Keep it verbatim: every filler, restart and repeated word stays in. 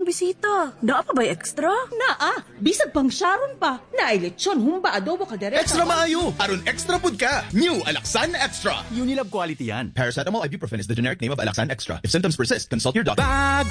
bisita. Naa pa ba'y extra? Naa, bisag pang Sharon pa. Naay lechon, humba, adobo, kaldereta. Extra maayo! Aron extra food ka! New Alaxan Extra! Unilab quality yan. Paracetamol ibuprofen is the generic name of Alaxan Extra. If symptoms persist, consult your doctor.